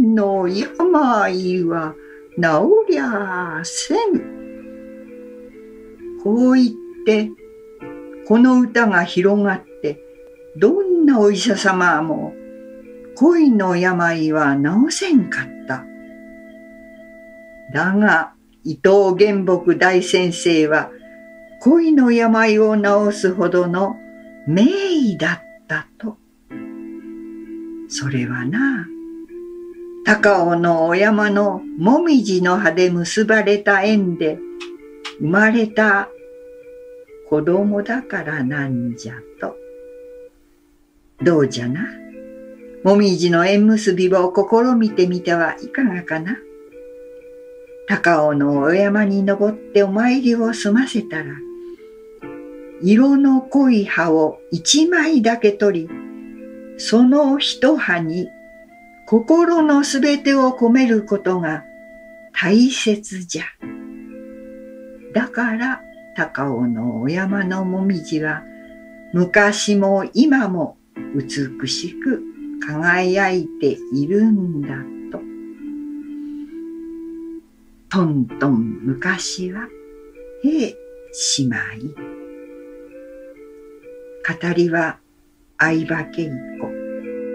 の病は治りゃせぬ。こう言って、この歌が広がって、どんなお医者様も恋の病は治せんかった。だが、伊藤玄木大先生は、恋の病を治すほどの名医だったと。それはな、高尾のお山のもみじの葉で結ばれた縁で生まれた子供だからなんじゃと。どうじゃな。もみじの縁結びを試みてみてはいかがかな。高尾のお山に登ってお参りを済ませたら、色の濃い葉を一枚だけ取り、その一葉に心のすべてを込めることが大切じゃ。だから高尾のお山のもみじは昔も今も美しく輝いているんだと。とんとん昔はしまい。語りは相葉恵子。